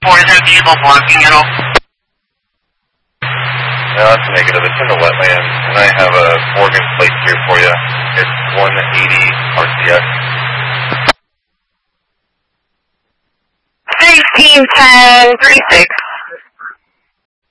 Or is that vehicle blocking at all? No, that's negative. It's in the wetland, and I have a Morgan plate here for you. It's 180 RCX. 1610 36